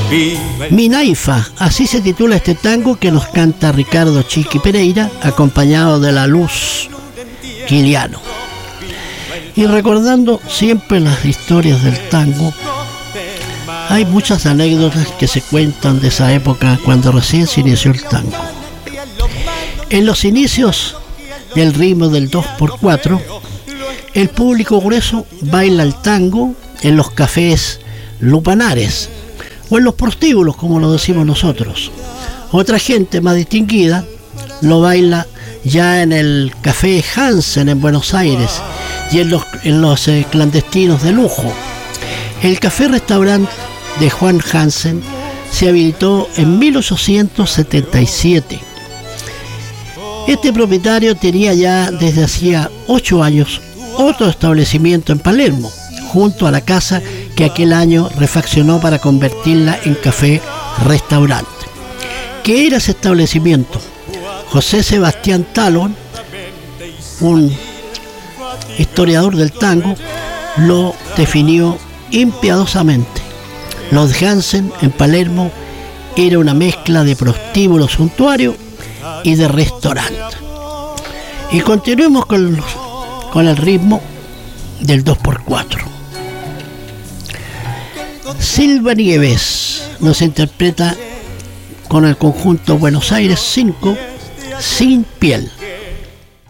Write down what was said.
Minaifa, así se titula este tango que nos canta Ricardo Chiqui Pereira, acompañado de la Luz Quiliano. Y recordando siempre las historias del tango, hay muchas anécdotas que se cuentan de esa época cuando recién se inició el tango. En los inicios del ritmo del 2x4, el público grueso baila el tango en los cafés lupanares o en los prostíbulos, como lo decimos nosotros. Otra gente más distinguida lo baila ya en el Café Hansen en Buenos Aires y en los clandestinos de lujo. El café-restaurante de Juan Hansen se habilitó en 1877. Este propietario tenía ya desde hacía 8 años otro establecimiento en Palermo, junto a la casa que aquel año refaccionó para convertirla en café-restaurante. ¿Qué era ese establecimiento? José Sebastián Talon, un historiador del tango, lo definió impiadosamente. Los Hansen en Palermo era una mezcla de prostíbulo suntuario y de restaurante. Y continuemos con el ritmo del 2x4. Silva Nieves nos interpreta con el conjunto Buenos Aires 5, Sin Piel.